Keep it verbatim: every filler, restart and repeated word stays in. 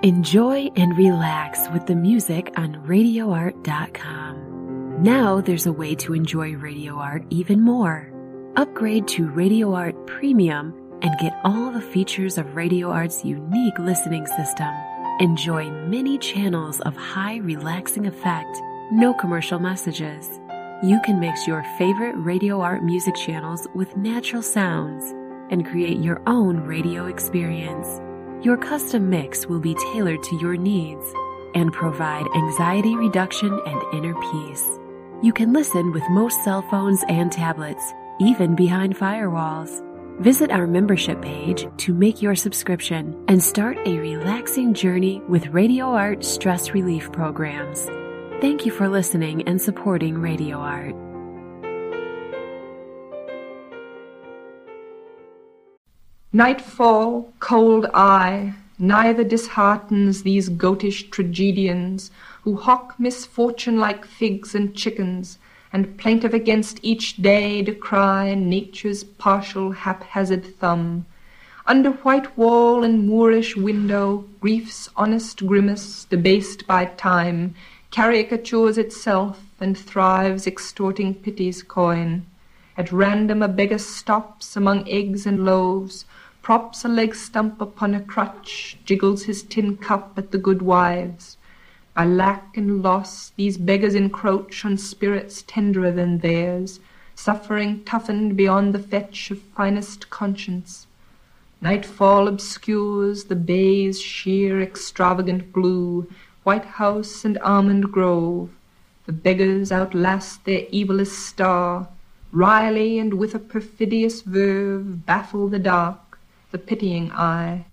Enjoy and relax with the music on radio art dot com. Now there's a way to enjoy Radio Art even more. Upgrade to Radio Art Premium and get all the features of Radio Art's unique listening system. Enjoy many channels of high relaxing effect, no commercial messages. You can mix your favorite Radio Art music channels with natural sounds and create your own radio experience. Your custom mix will be tailored to your needs and provide anxiety reduction and inner peace. You can listen with most cell phones and tablets, even behind firewalls. Visit our membership page to make your subscription and start a relaxing journey with Radio Art stress relief programs. Thank you for listening and supporting Radio Art. Nightfall, cold eye, neither disheartens these goatish tragedians who hawk misfortune like figs and chickens, and plaintive against each day decry nature's partial haphazard thumb. Under white wall and Moorish window, grief's honest grimace, debased by time, caricatures itself and thrives extorting pity's coin. At random a beggar stops among eggs and loaves, props a leg stump upon a crutch, jiggles his tin cup at the good wives. By lack and loss these beggars encroach on spirits tenderer than theirs, suffering toughened beyond the fetch of finest conscience. Nightfall obscures the bay's sheer extravagant blue, White House and Almond Grove. The beggars outlast their evilest star, wryly and with a perfidious verve baffle the dark, the pitying eye.